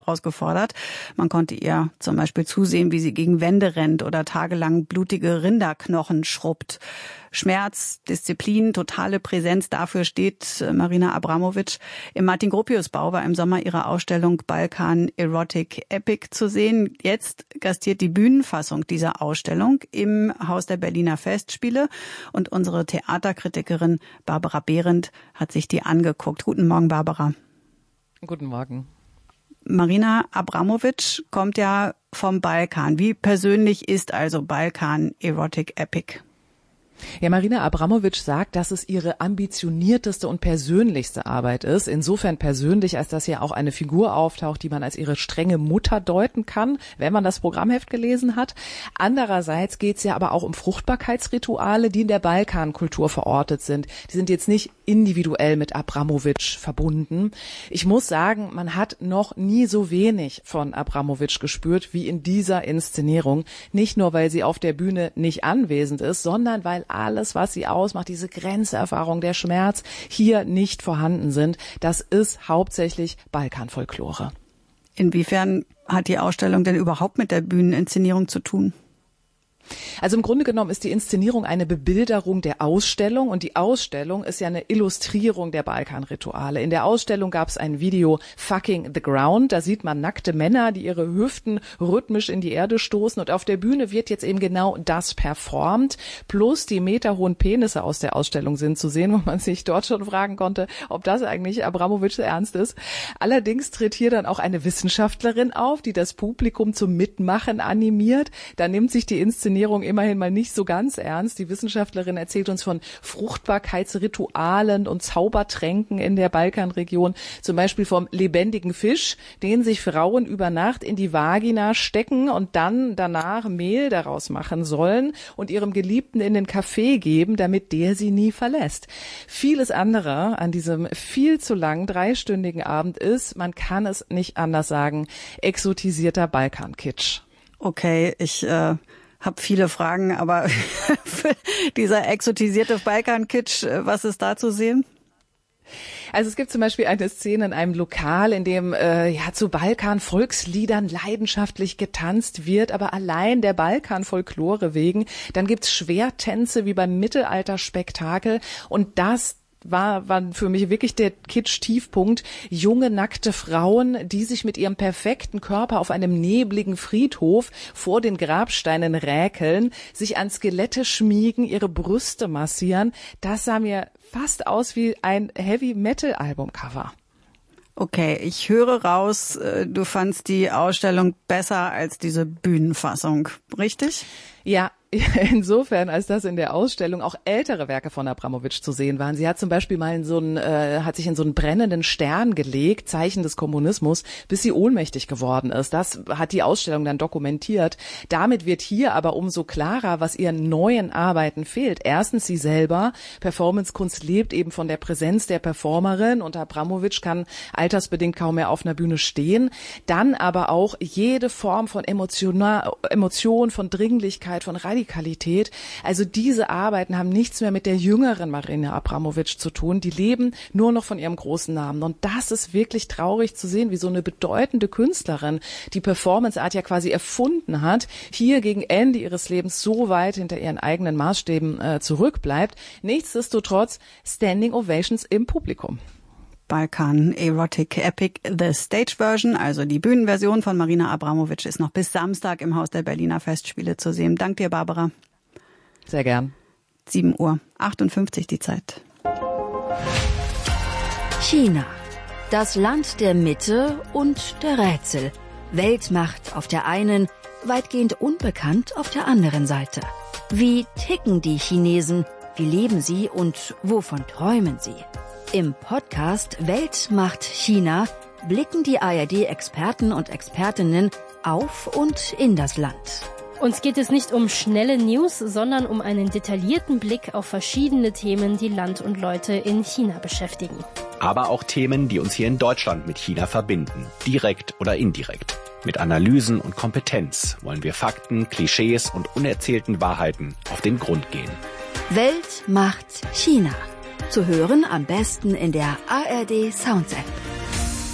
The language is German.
herausgefordert. Man konnte ihr zum Beispiel zusehen, wie sie gegen Wände rennt oder tagelang blutige Rinderknochen schrubbt. Schmerz, Disziplin, totale Präsenz, dafür steht Marina Abramović. Im Martin-Gropius-Bau war im Sommer ihre Ausstellung Balkan Erotic Epic zu sehen. Jetzt gastiert die Bühnenfassung dieser Ausstellung im Haus der Berliner Festspiele und unsere Theaterkritikerin Barbara Behrendt hat sich die angeguckt. Guten Morgen, Barbara. Guten Morgen. Marina Abramović kommt ja vom Balkan. Wie persönlich ist also Balkan Erotic Epic? Ja, Marina Abramović sagt, dass es ihre ambitionierteste und persönlichste Arbeit ist. Insofern persönlich, als dass hier auch eine Figur auftaucht, die man als ihre strenge Mutter deuten kann, wenn man das Programmheft gelesen hat. Andererseits geht es ja aber auch um Fruchtbarkeitsrituale, die in der Balkankultur verortet sind. Die sind jetzt nicht individuell mit Abramović verbunden. Ich muss sagen, man hat noch nie so wenig von Abramović gespürt wie in dieser Inszenierung. Nicht nur, weil sie auf der Bühne nicht anwesend ist, sondern weil alles, was sie ausmacht, diese Grenzerfahrung, der Schmerz, hier nicht vorhanden sind. Das ist hauptsächlich Balkanfolklore. Inwiefern hat die Ausstellung denn überhaupt mit der Bühneninszenierung zu tun? Also im Grunde genommen ist die Inszenierung eine Bebilderung der Ausstellung und die Ausstellung ist ja eine Illustrierung der Balkanrituale. In der Ausstellung gab es ein Video Fucking the Ground, da sieht man nackte Männer, die ihre Hüften rhythmisch in die Erde stoßen und auf der Bühne wird jetzt eben genau das performt, plus die meterhohen Penisse aus der Ausstellung sind zu sehen, wo man sich dort schon fragen konnte, ob das eigentlich Abramović ernst ist. Allerdings tritt hier dann auch eine Wissenschaftlerin auf, die das Publikum zum Mitmachen animiert. Da nimmt sich die Inszenierung immerhin mal nicht so ganz ernst. Die Wissenschaftlerin erzählt uns von Fruchtbarkeitsritualen und Zaubertränken in der Balkanregion, zum Beispiel vom lebendigen Fisch, den sich Frauen über Nacht in die Vagina stecken und dann danach Mehl daraus machen sollen und ihrem Geliebten in den Kaffee geben, damit der sie nie verlässt. Vieles andere an diesem viel zu langen 3-stündigen Abend ist, man kann es nicht anders sagen, exotisierter Balkankitsch. Okay, ich habe viele Fragen, aber dieser exotisierte Balkan-Kitsch, was ist da zu sehen? Also es gibt zum Beispiel eine Szene in einem Lokal, in dem zu Balkan-Volksliedern leidenschaftlich getanzt wird, aber allein der Balkan-Folklore wegen. Dann gibt's Schwertänze wie beim Mittelalterspektakel und das war für mich wirklich der Kitsch-Tiefpunkt. Junge, nackte Frauen, die sich mit ihrem perfekten Körper auf einem nebligen Friedhof vor den Grabsteinen räkeln, sich an Skelette schmiegen, ihre Brüste massieren. Das sah mir fast aus wie ein Heavy-Metal-Album-Cover. Okay, ich höre raus, du fandst die Ausstellung besser als diese Bühnenfassung, richtig? Ja, insofern, als dass in der Ausstellung auch ältere Werke von Abramović zu sehen waren. Sie hat zum Beispiel mal hat sich in so einen brennenden Stern gelegt, Zeichen des Kommunismus, bis sie ohnmächtig geworden ist. Das hat die Ausstellung dann dokumentiert. Damit wird hier aber umso klarer, was ihren neuen Arbeiten fehlt. Erstens sie selber. Performancekunst lebt eben von der Präsenz der Performerin und Abramović kann altersbedingt kaum mehr auf einer Bühne stehen. Dann aber auch jede Form von Emotion, von Dringlichkeit, von Radikalität. Also diese Arbeiten haben nichts mehr mit der jüngeren Marina Abramović zu tun. Die leben nur noch von ihrem großen Namen. Und das ist wirklich traurig zu sehen, wie so eine bedeutende Künstlerin die Performance-Art ja quasi erfunden hat, hier gegen Ende ihres Lebens so weit hinter ihren eigenen Maßstäben zurückbleibt. Nichtsdestotrotz Standing Ovations im Publikum. Balkan Erotic Epic, the Stage Version, also die Bühnenversion von Marina Abramović, ist noch bis Samstag im Haus der Berliner Festspiele zu sehen. Dank dir, Barbara. Sehr gern. 7:58 Uhr die Zeit. China. Das Land der Mitte und der Rätsel. Weltmacht auf der einen, weitgehend unbekannt auf der anderen Seite. Wie ticken die Chinesen? Wie leben sie und wovon träumen sie? Im Podcast Welt macht China blicken die ARD-Experten und Expertinnen auf und in das Land. Uns geht es nicht um schnelle News, sondern um einen detaillierten Blick auf verschiedene Themen, die Land und Leute in China beschäftigen. Aber auch Themen, die uns hier in Deutschland mit China verbinden, direkt oder indirekt. Mit Analysen und Kompetenz wollen wir Fakten, Klischees und unerzählten Wahrheiten auf den Grund gehen. Welt macht China. Zu hören am besten in der ARD Sounds App.